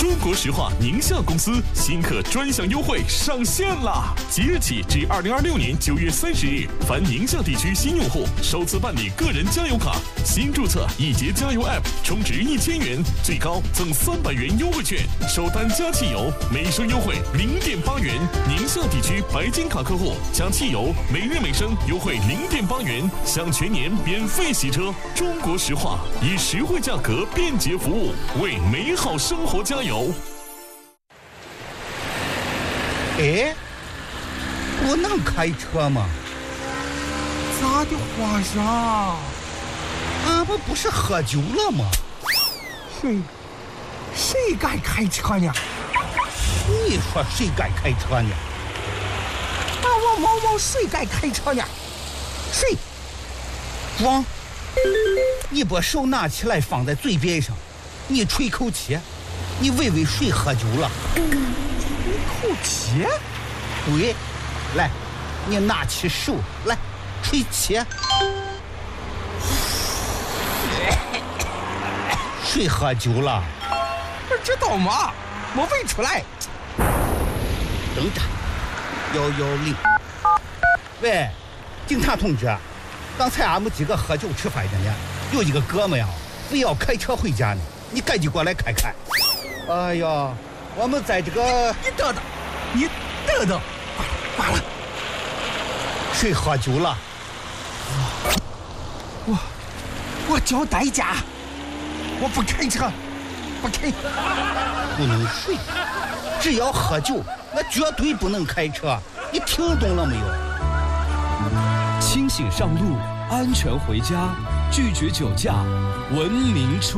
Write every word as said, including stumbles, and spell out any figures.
中国石化宁夏公司新客专享优惠上线啦！即日起至二零二六年九月三十日，凡宁夏地区新用户首次办理个人加油卡，新注册易捷加油 App， 充值一千元，最高赠三百元优惠券，首单加汽油每升优惠零点八元。宁夏地区白金卡客户加汽油每日每升优惠零点八元，享全年免费洗车。中国石化以实惠价格、便捷服务为美好生活加油。 哎，我能开车吗？ 咋的，皇上？ 俺们不是喝酒了吗？ 谁谁敢开车呢？ 你说谁敢开车呢？ 俺我毛毛谁敢开车呢？谁？ 汪，你把手拿起来放在嘴边上，你吹口气，你问问谁喝酒了？ 吹口气？ 对，来，你拿起手来吹气。谁喝酒了？ 不知道吗？我问出来。 等着，幺幺零。喂，警察同志，刚才俺们几个喝酒吃饭的呢，有一个哥们呀，非要开车回家呢，你赶紧过来看看。哎呀，我们在这个…… 你等等，你等等，完了， 谁喝酒了？ 我我交代价，我不开车，不开。 不能睡，只要喝酒，那绝对不能开车。你听懂了没有？ 清醒上路，安全回家，拒绝酒驾，文明出